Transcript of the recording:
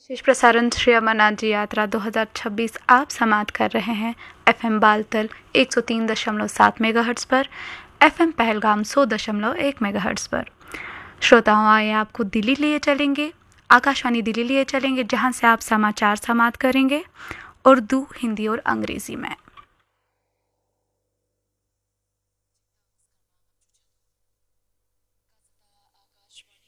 विशेष प्रसारण श्री अमरनाथ जी यात्रा 2026 आप समाप्त कर रहे हैं FM बालतल 103.7 मेगाहर्ट्ज़ पर, FM पहलगाम 100.1 मेगाहर्ट्ज़ पर। श्रोताओं, आए आपको दिल्ली लिए चलेंगे, आकाशवाणी दिल्ली लिए चलेंगे, जहां से आप समाचार समाप्त करेंगे उर्दू, हिंदी और अंग्रेज़ी में।